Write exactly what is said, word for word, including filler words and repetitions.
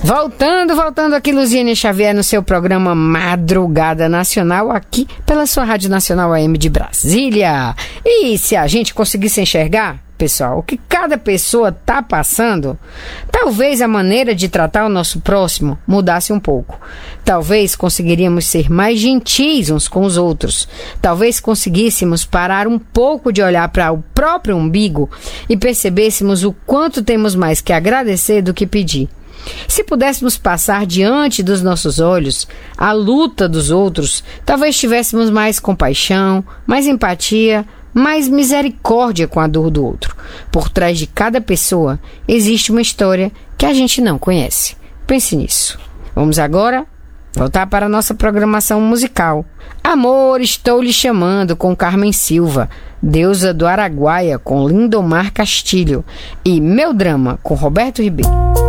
Voltando, voltando aqui, Luziane Xavier no seu programa Madrugada Nacional, aqui pela sua Rádio Nacional A M de Brasília. E se a gente conseguisse enxergar, pessoal, o que cada pessoa tá passando, talvez a maneira de tratar o nosso próximo mudasse um pouco. Talvez conseguiríamos ser mais gentis uns com os outros. Talvez conseguíssemos parar um pouco de olhar para o próprio umbigo e percebêssemos o quanto temos mais que agradecer do que pedir. Se pudéssemos passar diante dos nossos olhos a luta dos outros, talvez tivéssemos mais compaixão, mais empatia, mais misericórdia com a dor do outro. Por trás de cada pessoa existe uma história que a gente não conhece. Pense nisso. Vamos agora voltar para a nossa programação musical. Amor, Estou Lhe Chamando, com Carmen Silva. Deusa do Araguaia, com Lindomar Castilho. E Meu Drama, com Roberto Ribeiro.